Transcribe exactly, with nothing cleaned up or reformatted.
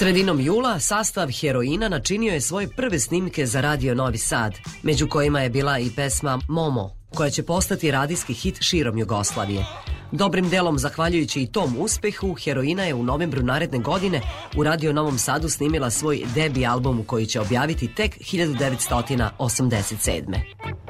Sredinom jula sastav Heroina načinio je svoje prve snimke za Radio Novi Sad, među kojima je bila i pesma Momo, koja će postati radijski hit širom Jugoslavije. Dobrim delom zahvaljujući i tom uspehu, Heroina je u novembru naredne godine u Radio Novom Sadu snimila svoj debi album koji će objaviti tek hiljadu devetsto osamdeset sedme.